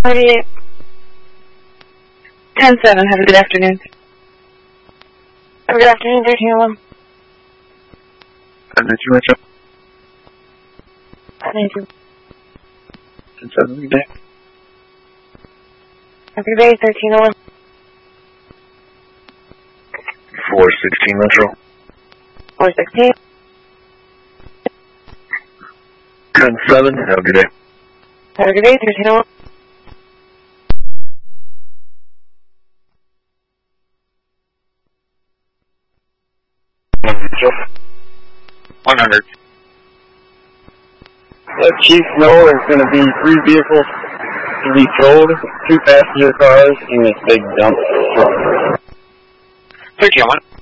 38. 10-7, have a good afternoon. Have a good afternoon, 1301. And then you went up. Thank you. 10-7, good day. Have a good day, 1301. 416 Metro. 416. 10-7, have a good day. Have a good day, 1301. Joe. 100. Let Chief know there's going to be 3 vehicles to be towed, 2 passenger cars, and this big dump truck. 1301.